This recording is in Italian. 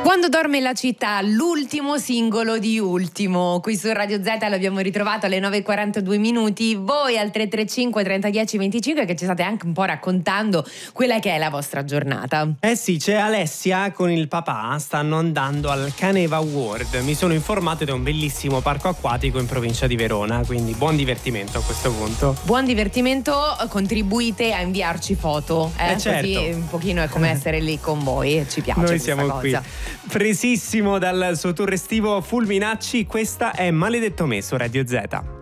Quando dorme la città, l'ultimo singolo di Ultimo. Qui su Radio Z l'abbiamo ritrovato alle 9:42 minuti. Voi al 335 30 10 25 che ci state anche un po' raccontando quella che è la vostra giornata. Eh sì, c'è Alessia con il papà, stanno andando al Caneva World. Mi sono informato ed è un bellissimo parco acquatico in provincia di Verona, quindi buon divertimento a questo punto. Buon divertimento, contribuite a inviarci foto, certo. Così un pochino è come essere lì con voi, ci piace. Noi questa siamo cosa. qui. Presissimo dal suo tour estivo Fulminacci, questa è Maledetto Me su Radio Z.